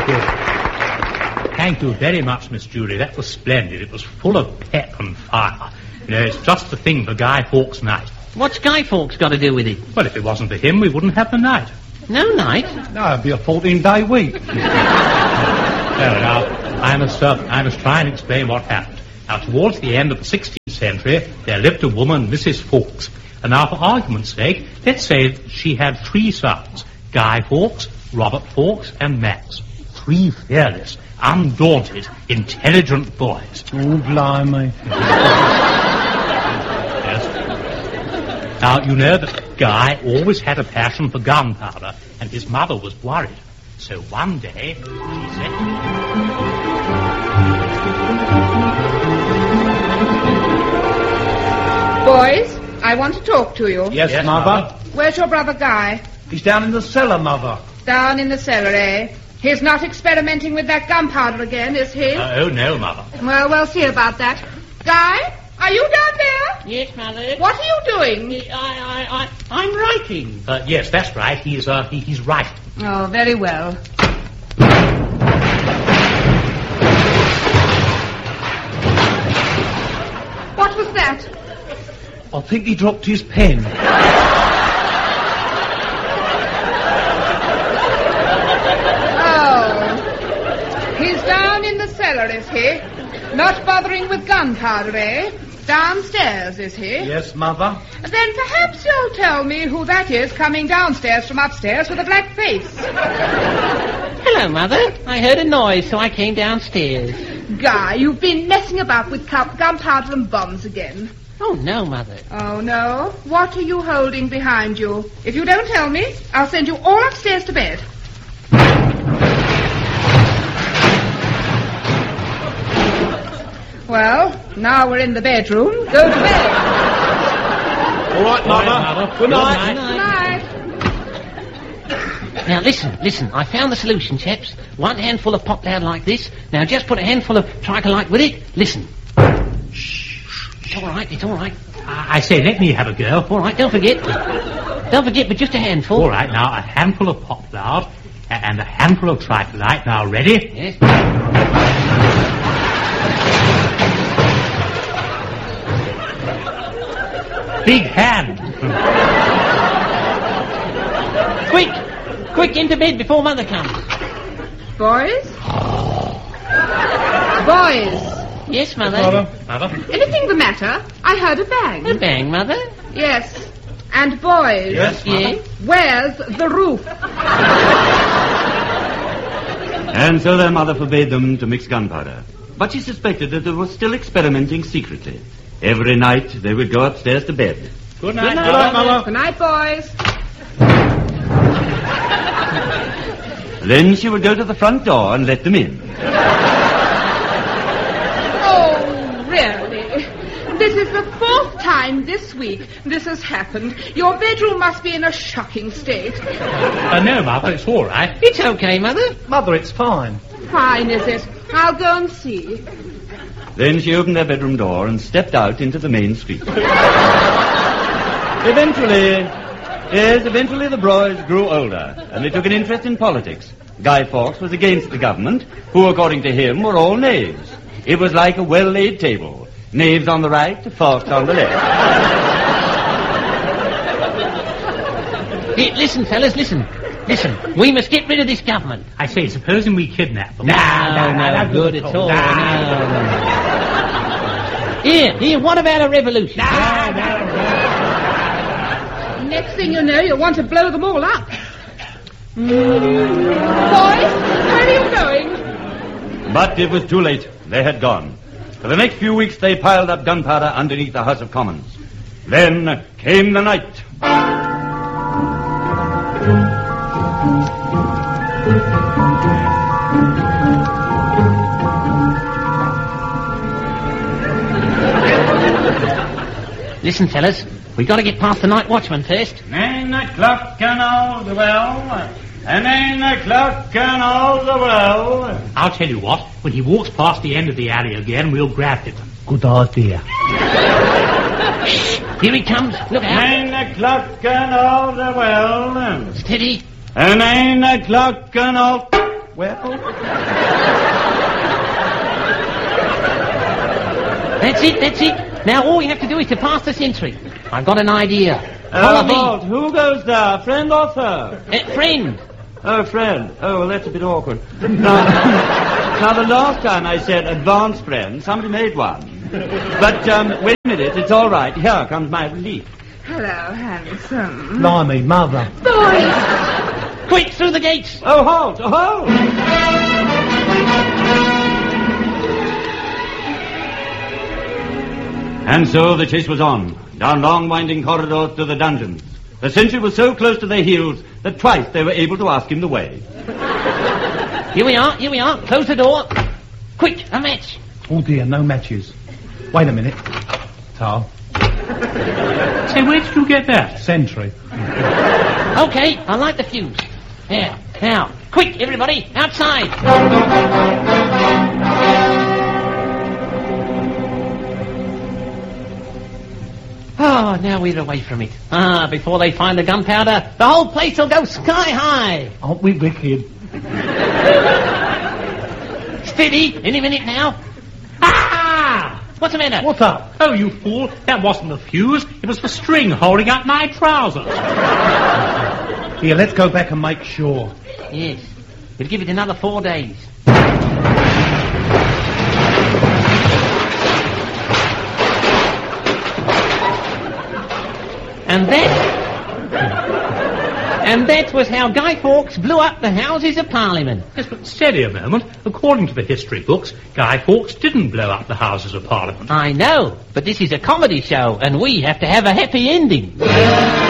Thank you. Thank you very much, Miss Julie. That was splendid. It was full of pep and fire. You know, it's just the thing for Guy Fawkes night. What's Guy Fawkes got to do with it? Well, if it wasn't for him, we wouldn't have the night. No night? No, it'd be a 14-day week. Now, I must try and explain what happened. Now, towards the end of the 16th century, there lived a woman, Mrs. Fawkes. And now, for argument's sake, let's say she had 3 sons, Guy Fawkes, Robert Fawkes, and Max. 3 fearless, undaunted, intelligent boys. Oh, blimey. Yes. Now, you know that Guy always had a passion for gunpowder, and his mother was worried. So one day, she said... Boys, I want to talk to you. Yes, Mother. Where's your brother Guy? He's down in the cellar, Mother. Down in the cellar, eh? He's not experimenting with that gunpowder again, is he? Oh, no, Mother. Well, we'll see about that. Guy, are you down there? Yes, Mother. What are you doing? I'm writing. Yes, that's right. He's right. Oh, very well. What was that? I think he dropped his pen. He's down in the cellar, is he? Not bothering with gunpowder, eh? Downstairs, is he? Yes, Mother. Then perhaps you'll tell me who that is coming downstairs from upstairs with a black face. Hello, Mother. I heard a noise, so I came downstairs. Guy, you've been messing about with gunpowder and bombs again. Oh, no, Mother. Oh, no? What are you holding behind you? If you don't tell me, I'll send you all upstairs to bed. Well, now we're in the bedroom. Go to bed. All right, Mother. Good night. Good night. Now, listen. I found the solution, chaps. 1 handful of pop loud like this. Now, just put a handful of tricolite with it. Listen. Shh. It's all right. I say, let me have a go. All right, don't forget, but just a handful. All right, now, a handful of pop loud and a handful of tricolite. Now, ready? Yes. Big hand. Quick, into bed before Mother comes. Boys? Yes, Mother. Mother? Anything the matter? I heard a bang. A bang, Mother? Yes. And boys? Yes, Yes. Where's the roof? And so their mother forbade them to mix gunpowder. But she suspected that they were still experimenting secretly. Every night they would go upstairs to bed. Good night, Mother. Good night, boys. Then she would go to the front door and let them in. Oh, really? This is the 4th time this week this has happened. Your bedroom must be in a shocking state. No, Mother, it's all right. It's okay, Mother. Mother, it's fine. Fine, is it? I'll go and see. Then she opened their bedroom door and stepped out into the main street. Eventually the boys grew older, and they took an interest in politics. Guy Fawkes was against the government, who, according to him, were all knaves. It was like a well-laid table. Knaves on the right, Fawkes on the left. Hey, listen, fellas, listen. We must get rid of this government. I say, supposing we kidnap them. No, good at all. No. Here, what about a revolution? Next thing you know, you'll want to blow them all up. Boys, where are you going? But it was too late. They had gone. For the next few weeks, they piled up gunpowder underneath the House of Commons. Then came the night. Listen, fellas, we got to get past the night watchman first. 9 o'clock and all the well, and 9 o'clock and all the well. I'll tell you what, when he walks past the end of the alley again, we'll grab him. Good idea. Here he comes. Look out. 9 o'clock and all the well. Steady. And 9 o'clock and all... Well? That's it. Now all we have to do is to pass the sentry. I've got an idea. Follow me. Halt, who goes there, friend or foe? Friend. Oh, friend. Oh, well, that's a bit awkward. Now, the last time I said advance friend, somebody made one. But, wait a minute, it's all right. Here comes my relief. Hello, handsome. Blimey, mother. Boys! Quick, through the gates. Oh, halt, halt! And so the chase was on, down long winding corridors to the dungeons. The sentry was so close to their heels that twice they were able to ask him the way. Here we are. Close the door. Quick, a match. Oh dear, no matches. Wait a minute. Tar. Say, where did you get that? Sentry. Okay, I light the fuse. There. Now, quick, everybody, outside. Oh, now we're away from it. Before they find the gunpowder, the whole place will go sky high. Aren't we wicked? Steady, any minute now. Ah! What's the matter? What's up? Oh, you fool. That wasn't the fuse. It was the string holding up my trousers. Here, let's go back and make sure. Yes. We'll give it another 4 days. And that was how Guy Fawkes blew up the Houses of Parliament. Yes, but steady a moment. According to the history books, Guy Fawkes didn't blow up the Houses of Parliament. I know, but this is a comedy show, and we have to have a happy ending.